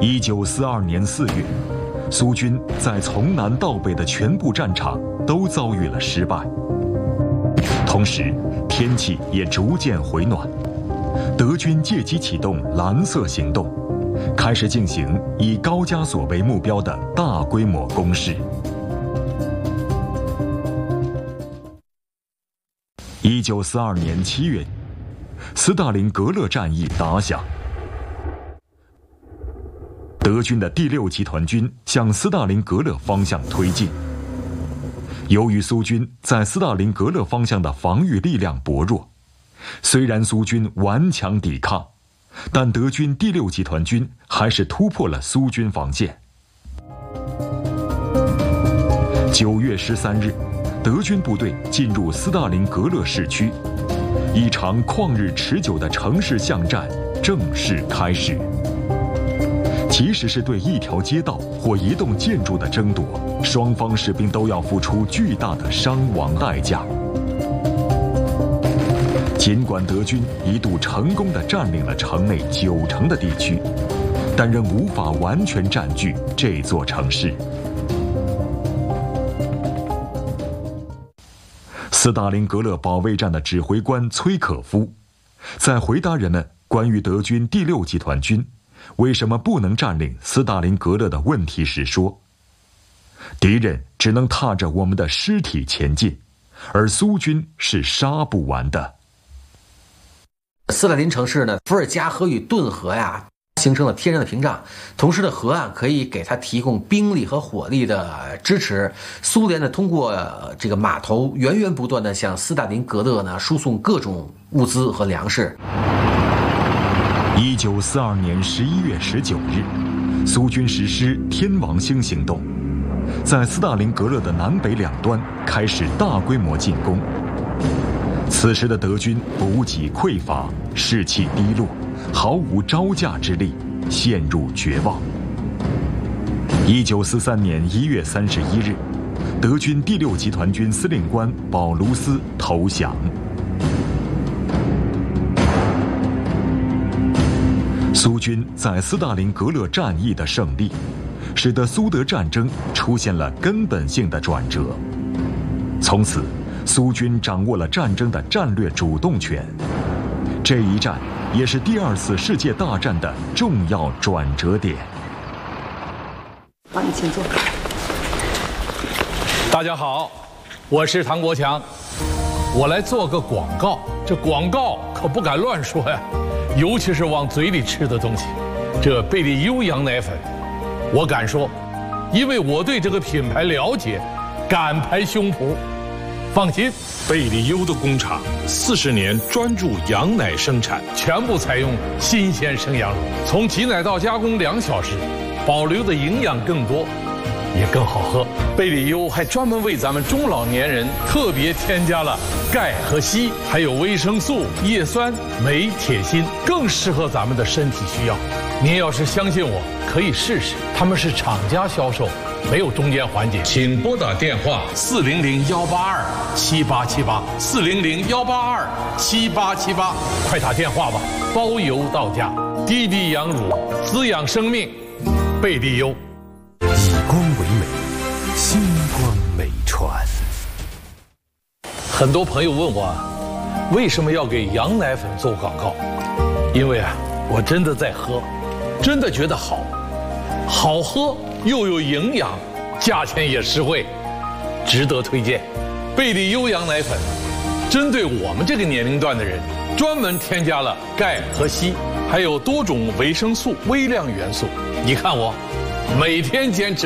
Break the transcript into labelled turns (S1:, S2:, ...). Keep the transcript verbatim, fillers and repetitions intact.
S1: 一九四二年四月，苏军在从南到北的全部战场都遭遇了失败。同时，天气也逐渐回暖，德军借机启动蓝色行动，开始进行以高加索为目标的大规模攻势。一九四二年七月，斯大林格勒战役打响。德军的第六集团军向斯大林格勒方向推进。由于苏军在斯大林格勒方向的防御力量薄弱，虽然苏军顽强抵抗，但德军第六集团军还是突破了苏军防线。九月十三日，德军部队进入斯大林格勒市区，一场旷日持久的城市巷战正式开始。即使是对一条街道或一栋建筑的争夺，双方士兵都要付出巨大的伤亡代价。尽管德军一度成功地占领了城内九成的地区，但仍无法完全占据这座城市。斯大林格勒保卫战的指挥官崔可夫，在回答人们关于德军第六集团军为什么不能占领斯大林格勒的问题时说：“敌人只能踏着我们的尸体前进，而苏军是杀不完的。”
S2: 斯大林城市呢，伏尔加河与顿河呀，形成了天然的屏障，同时的河岸可以给他提供兵力和火力的支持。苏联呢，通过这个码头源源不断的向斯大林格勒呢输送各种物资和粮食。
S1: 一九四二年十一月十九日，苏军实施天王星行动，在斯大林格勒的南北两端开始大规模进攻。此时的德军补给匮乏，士气低落，毫无招架之力，陷入绝望。一九四三年一月三十一日，德军第六集团军司令官保卢斯投降。苏军在斯大林格勒战役的胜利，使得苏德战争出现了根本性的转折。从此，苏军掌握了战争的战略主动权。这一战也是第二次世界大战的重要转折点。
S3: 好，你请坐。
S4: 大家好，我是唐国强，我来做个广告。这广告可不敢乱说呀，尤其是往嘴里吃的东西。这贝利优羊奶粉，我敢说，因为我对这个品牌了解，敢拍胸脯。放心，
S5: 贝利优的工厂四十年专注羊奶生产，
S4: 全部采用新鲜生羊乳，从挤奶到加工两小时，保留的营养更多，也更好喝。贝利优还专门为咱们中老年人特别添加了钙和硒，还有维生素、叶酸、镁、铁、锌，更适合咱们的身体需要。您要是相信我，可以试试。他们是厂家销售，没有中间环节。请拨打电话四零零幺八二七八七八四零零幺八二七八七八，快打电话吧，包邮到家。滴滴羊乳，滋养生命，贝利优。
S6: 以光为美，星光美传。
S4: 很多朋友问我，为什么要给羊奶粉做广告？因为啊，我真的在喝，真的觉得好，好喝又有营养，价钱也实惠，值得推荐。贝利优羊奶粉针对我们这个年龄段的人，专门添加了钙和硒，还有多种维生素、微量元素。你看我每天坚持